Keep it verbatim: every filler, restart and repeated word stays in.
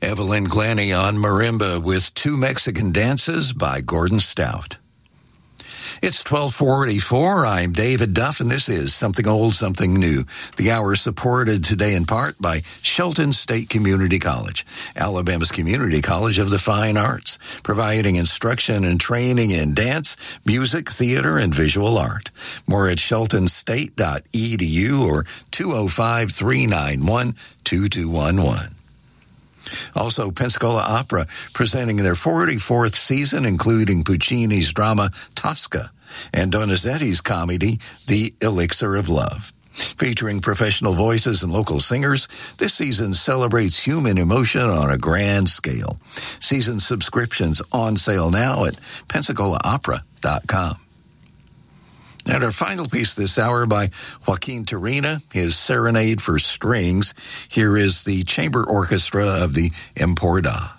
Evelyn Glennie on marimba with Two Mexican Dances by Gordon Stout. It's twelve forty-four. I'm David Duff, and this is Something Old, Something New. The hour supported today in part by Shelton State Community College, Alabama's community college of the fine arts, providing instruction and training in dance, music, theater, and visual art. More at shelton state dot e d u or two oh five, three nine one, two two one one. Also, Pensacola Opera presenting their forty-fourth season, including Puccini's drama Tosca and Donizetti's comedy The Elixir of Love. Featuring professional voices and local singers, this season celebrates human emotion on a grand scale. Season subscriptions on sale now at pensacola opera dot com. And our final piece this hour by Joaquin Turina, his Serenade for Strings. Here is the Chamber Orchestra of the Emporda.